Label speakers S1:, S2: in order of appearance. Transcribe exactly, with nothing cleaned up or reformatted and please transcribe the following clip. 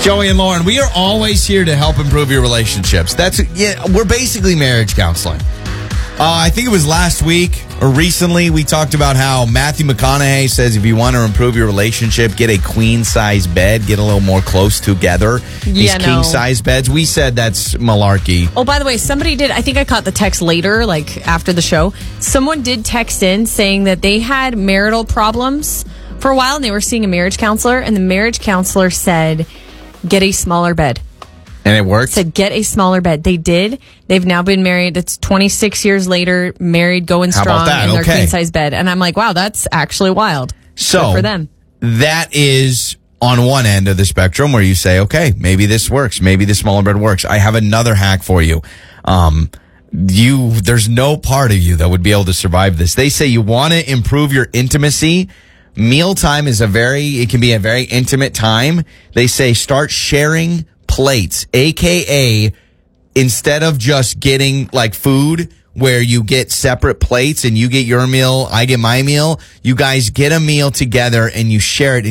S1: Joey and Lauren, we are always here to help improve your relationships. That's yeah, we're basically marriage counseling. Uh, I think it was last week or recently we talked about how Matthew McConaughey says if you want to improve your relationship, get a queen-size bed, get a little more close together. These
S2: Yeah, no.
S1: king-size beds, we said that's malarkey.
S2: Oh, by the way, somebody did, I think I caught the text later, like after the show. Someone did text in saying that they had marital problems for a while and they were seeing a marriage counselor, and the marriage counselor said, get a smaller bed.
S1: And it worked?
S2: Said, get a smaller bed. They did. They've now been married. It's twenty-six years later, married, going
S1: How
S2: strong
S1: about that?
S2: in their
S1: Okay.
S2: queen-size bed. And I'm like, wow, that's actually wild.
S1: So
S2: Good for them.
S1: That is on one end of the spectrum where you say, okay, maybe this works. Maybe the smaller bed works. I have another hack for you. Um, you, there's no part of you that would be able to survive this. They say you want to improve your intimacy. Mealtime is a very, it can be a very intimate time. They say start sharing plates, A K A instead of just getting like food where you get separate plates and you get your meal, I get my meal, you guys get a meal together and you share it.